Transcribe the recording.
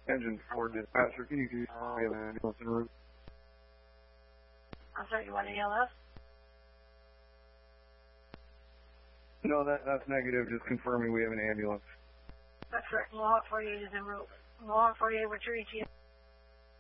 Engine 4 dispatcher, can you confirm we have an ambulance en route? I'm sorry, you want ALS? No, that's negative, just confirming we have an ambulance. That's correct. Mohawk 48 is en route. Mohawk 48, what's your ETA?